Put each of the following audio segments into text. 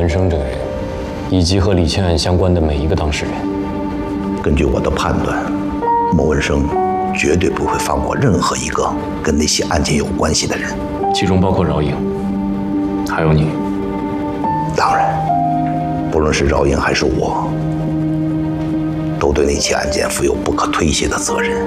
生这个人，以及和李倩案相关的每一个当事人。 根据我的判断，莫文生绝对不会放过任何一个跟那些案件有关系的人， 其中包括饶颖，还有你。 当然，不论是饶颖还是我，都对那起案件负有不可推卸的责任。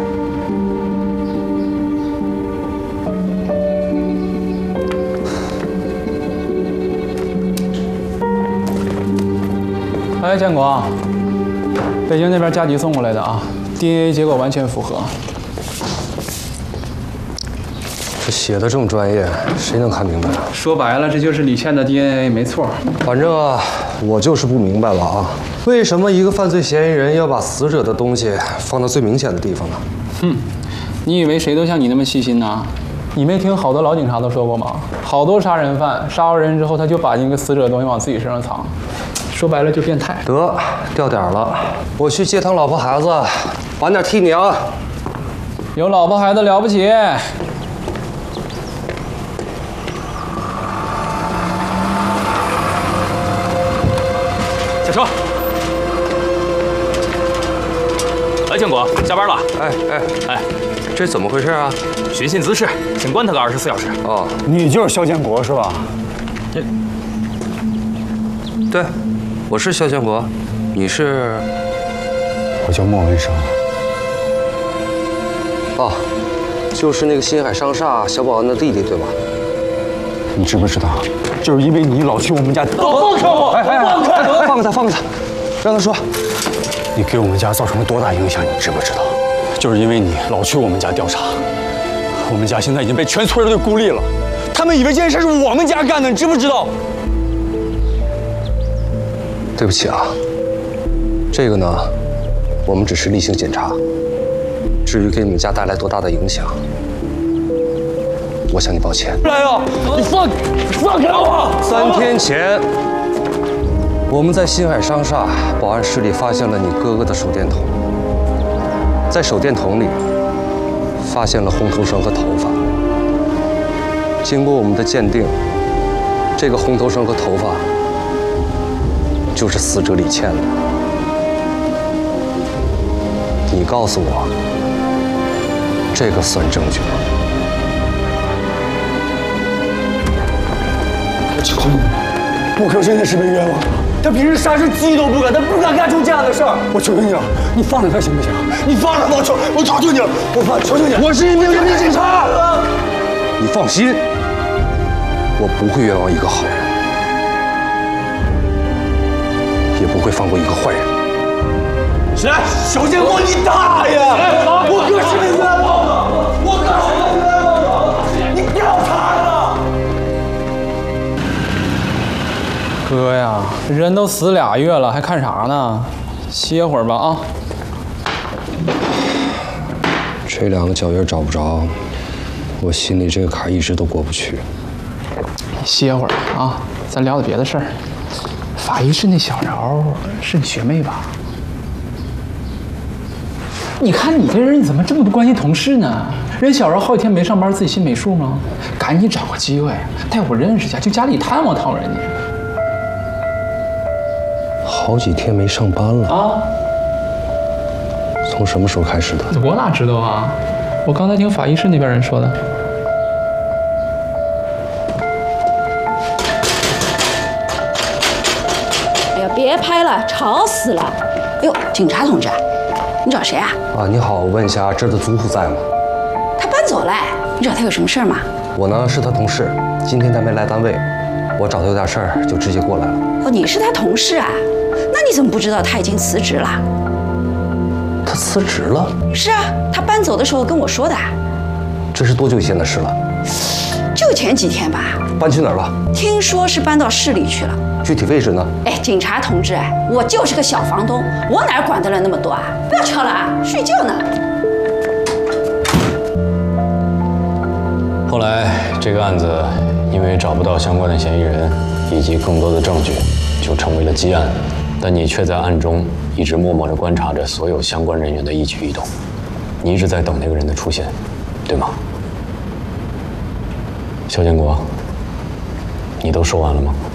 哎，建国，北京那边加急送过来的啊 ，DNA 结果完全符合。 这写的这么专业，谁能看明白啊？ 说白了，这就是李倩的 DNA， 没错。 反正啊，我就是不明白了啊，为什么一个犯罪嫌疑人要把死者的东西放到最明显的地方呢？ 哼，你以为谁都像你那么细心呢？你没听好多老警察都说过吗？好多杀人犯杀完人之后，他就把那个死者的东西往自己身上藏。说白了就变态。 得，掉点了，我去接趟老婆孩子，晚点替你啊。 有老婆孩子了不起。 下车。来，建国，下班了。哎， 这怎么回事啊？ 寻衅滋事，先关他个24小时。 哦， 你就是肖建国是吧？ 对，我是肖建国，你是？ 我叫莫文生。 哦，就是那个新海商厦小保安的弟弟，对吧？ 你知不知道，就是因为你老去我们家， 放开我！ 放开他，放开他，让他说。 你给我们家造成了多大影响，你知不知道？就是因为你老去我们家调查，我们家现在已经被全村人都孤立了，他们以为这件事是我们家干的，你知不知道？ 对不起啊，这个呢，我们只是例行检查。至于给你们家带来多大的影响，我向你抱歉。 来呀！你放开我 ！3天前，我们在新海商厦保安室里发现了你哥哥的手电筒，在手电筒里发现了红头绳和头发。经过我们的鉴定，这个红头绳和头发就是死者李倩的。你告诉我，这个算证据吗？ 我求你，顾客真的是被冤枉了。他平时啥事鸡都不干，他不敢干出这样的事儿。我求求你了，你放了他行不行？你放了他，我求求你了，求求你！我是一名人民警察。 你放心，我不会冤枉一个好人，也不会放过一个坏人。 谁？肖建国，你大爷！我哥是被冤枉的，我哥是被冤枉的，你调查了。 哥呀，人都死2月了，还看啥呢？歇会儿吧啊！ 这2个脚印找不着，我心里这个坎一直都过不去。 歇会儿吧啊，咱聊点别的事儿。法医室那小饶是你学妹吧？你看你这人，你怎么这么不关心同事呢？人小饶好几天没上班，自己心没数吗？赶紧找个机会带我认识一下，去家里探望探望人家。 好几天没上班了啊？ 从什么时候开始的？ 我哪知道啊？我刚才听法医室那边人说的。 哎呀，别拍了，吵死了！哎呦，警察同志，你找谁啊？ 啊，你好，我问一下，这儿的租户在吗？ 他搬走了，你找他有什么事儿吗？ 我呢是他同事，今天他没来单位，我找他有点事儿，就直接过来了。 哦，你是他同事啊？那你怎么不知道他已经辞职了？ 他辞职了？ 是啊，他搬走的时候跟我说的。 这是多久以前的事了？ 就前几天吧。 搬去哪儿了？ 听说是搬到市里去了。 具体位置呢？ 哎，警察同志，我就是个小房东，我哪管得了那么多啊？不要敲了啊，睡觉呢。 后来这个案子因为找不到相关的嫌疑人以及更多的证据，就成为了积案。但你却在暗中一直默默地观察着所有相关人员的一举一动，你一直在等那个人的出现，对吗？肖建国，你都说完了吗？